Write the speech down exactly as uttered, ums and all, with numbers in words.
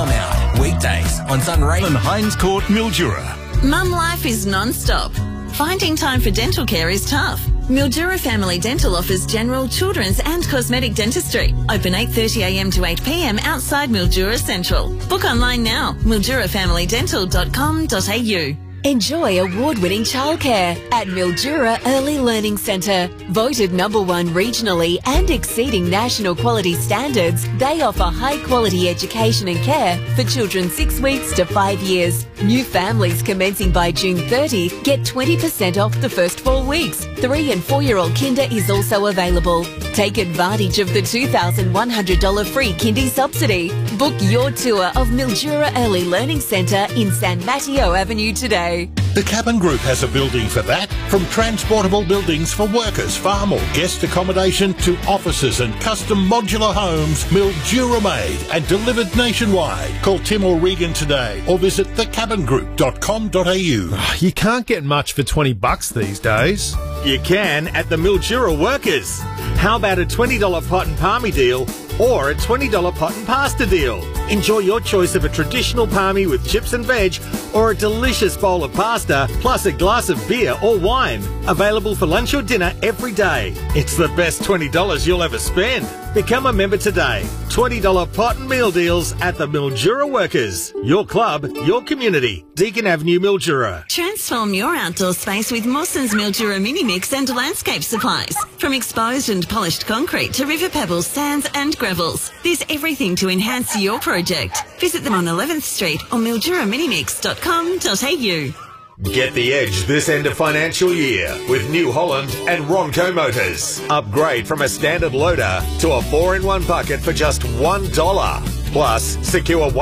Mum Out, weekdays on Sunray and Hines Court, Mildura. Mum life is non-stop. Finding time for dental care is tough. Mildura Family Dental offers general, children's and cosmetic dentistry. Open eight thirty a m to eight p m outside Mildura Central. Book online now, mildura family dental dot com dot a u. Enjoy award-winning childcare at Mildura Early Learning Centre. Voted number one regionally and exceeding national quality standards, they offer high-quality education and care for children six weeks to five years. New families commencing by June thirtieth get twenty percent off the first four weeks. Three and four-year-old kinder is also available. Take advantage of the two thousand one hundred dollars free kindy subsidy. Book your tour of Mildura Early Learning Centre in San Mateo Avenue today. The Cabin Group has a building for that. From transportable buildings for workers, farm or guest accommodation to offices and custom modular homes, Mildura made and delivered nationwide. Call Tim or Regan today or visit the cabin group dot com dot a u. You can't get much for twenty bucks these days. You can at the Mildura Workers. How about a twenty dollars pot and palmy deal or a twenty dollars pot and pasta deal? Enjoy your choice of a traditional palmy with chips and veg or a delicious bowl of pasta plus a glass of beer or wine. Available for lunch or dinner every day. It's the best twenty dollars you'll ever spend. Become a member today. twenty dollars pot and meal deals at the Mildura Workers. Your club, your community. Deakin Avenue, Mildura. Transform your outdoor space with Mawson's Mildura Mini Mix and landscape supplies. From exposed and polished concrete to river pebbles, sands and gravels. There's everything to enhance your project. Visit them on eleventh street or mildura mini mix dot com dot a u. Get the edge this end of financial year with New Holland and Ronco Motors. Upgrade from a standard loader to a four in one bucket for just one dollar. Plus, secure one